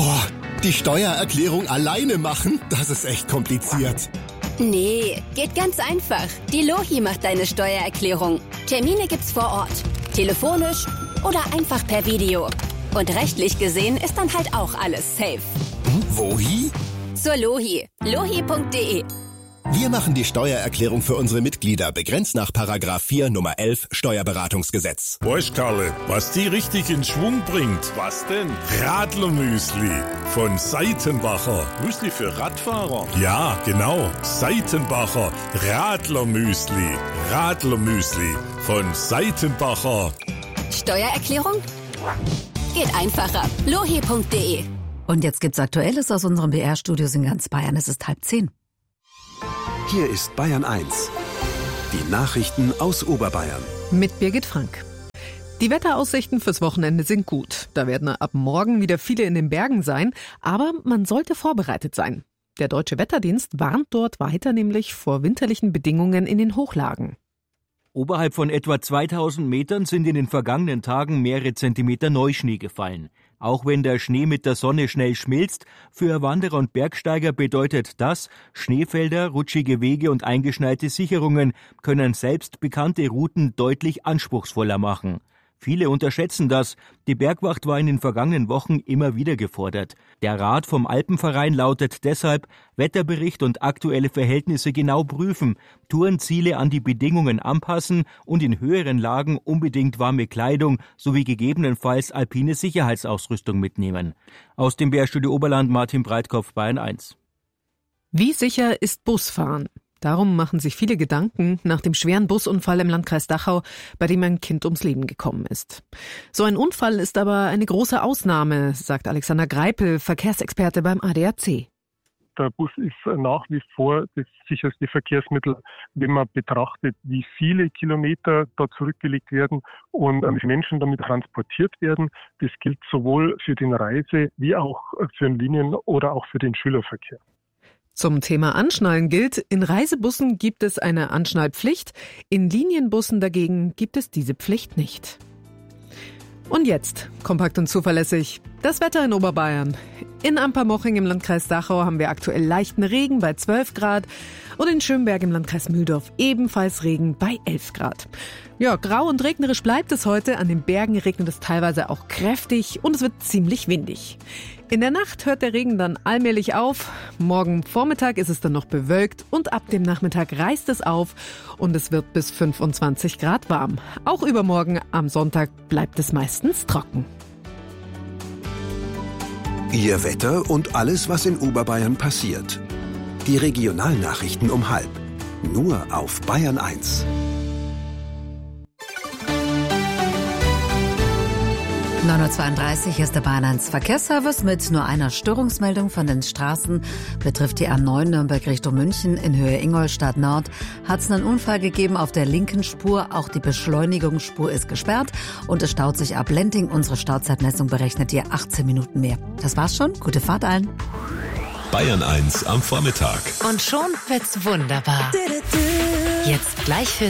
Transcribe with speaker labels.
Speaker 1: Boah, die Steuererklärung alleine machen, das ist echt kompliziert.
Speaker 2: Nee, geht ganz einfach. Die Lohi macht deine Steuererklärung. Termine gibt's vor Ort, telefonisch oder einfach per Video. Und rechtlich gesehen ist dann halt auch alles safe.
Speaker 1: Wohi?
Speaker 2: Zur Lohi. Lohi.de.
Speaker 1: Wir machen die Steuererklärung für unsere Mitglieder, begrenzt nach Paragraph 4 Nummer 11 Steuerberatungsgesetz.
Speaker 3: Weißt, Karle, was die richtig in Schwung bringt? Was denn? Radlermüsli von Seitenbacher. Müsli für Radfahrer? Ja, genau. Seitenbacher Radlermüsli. Radlermüsli von Seitenbacher.
Speaker 2: Steuererklärung? Geht einfacher. Lohi.de.
Speaker 4: Und jetzt gibt's Aktuelles aus unserem BR-Studios in ganz Bayern. Es ist 9:30.
Speaker 5: Hier ist Bayern 1. Die Nachrichten aus Oberbayern.
Speaker 6: Mit Birgit Frank. Die Wetteraussichten fürs Wochenende sind gut. Da werden ab morgen wieder viele in den Bergen sein. Aber man sollte vorbereitet sein. Der Deutsche Wetterdienst warnt dort weiter nämlich vor winterlichen Bedingungen in den Hochlagen.
Speaker 7: Oberhalb von etwa 2000 Metern sind in den vergangenen Tagen mehrere Zentimeter Neuschnee gefallen. Auch wenn der Schnee mit der Sonne schnell schmilzt, für Wanderer und Bergsteiger bedeutet das, Schneefelder, rutschige Wege und eingeschneite Sicherungen können selbst bekannte Routen deutlich anspruchsvoller machen. Viele unterschätzen das. Die Bergwacht war in den vergangenen Wochen immer wieder gefordert. Der Rat vom Alpenverein lautet deshalb, Wetterbericht und aktuelle Verhältnisse genau prüfen, Tourenziele an die Bedingungen anpassen und in höheren Lagen unbedingt warme Kleidung sowie gegebenenfalls alpine Sicherheitsausrüstung mitnehmen. Aus dem BR-Studio Oberland Martin Breitkopf, Bayern 1.
Speaker 6: Wie sicher ist Busfahren? Darum machen sich viele Gedanken nach dem schweren Busunfall im Landkreis Dachau, bei dem ein Kind ums Leben gekommen ist. So ein Unfall ist aber eine große Ausnahme, sagt Alexander Greipel, Verkehrsexperte beim ADAC.
Speaker 8: Der Bus ist nach wie vor das sicherste Verkehrsmittel, wenn man betrachtet, wie viele Kilometer da zurückgelegt werden und Menschen damit transportiert werden. Das gilt sowohl für den Reise- wie auch für den Linien- oder auch für den Schülerverkehr.
Speaker 6: Zum Thema Anschnallen gilt, in Reisebussen gibt es eine Anschnallpflicht, in Linienbussen dagegen gibt es diese Pflicht nicht. Und jetzt, kompakt und zuverlässig, das Wetter in Oberbayern. In Ampermoching im Landkreis Dachau haben wir aktuell leichten Regen bei 12 Grad und in Schönberg im Landkreis Mühldorf ebenfalls Regen bei 11 Grad. Ja, grau und regnerisch bleibt es heute. An den Bergen regnet es teilweise auch kräftig und es wird ziemlich windig. In der Nacht hört der Regen dann allmählich auf. Morgen Vormittag ist es dann noch bewölkt und ab dem Nachmittag reißt es auf und es wird bis 25 Grad warm. Auch übermorgen am Sonntag bleibt es meistens trocken.
Speaker 5: Ihr Wetter und alles, was in Oberbayern passiert. Die Regionalnachrichten um 12:30. Nur auf Bayern 1.
Speaker 4: 9:32 Uhr ist der Bayern 1 Verkehrsservice mit nur einer Störungsmeldung von den Straßen. Betrifft die A9 Nürnberg Richtung München in Höhe Ingolstadt Nord. Hat es einen Unfall gegeben auf der linken Spur. Auch die Beschleunigungsspur ist gesperrt und es staut sich ab Lending. Unsere Stauzeitmessung berechnet hier 18 Minuten mehr. Das war's schon. Gute Fahrt allen.
Speaker 9: Bayern 1 am Vormittag.
Speaker 10: Und schon wird's wunderbar. Jetzt gleich für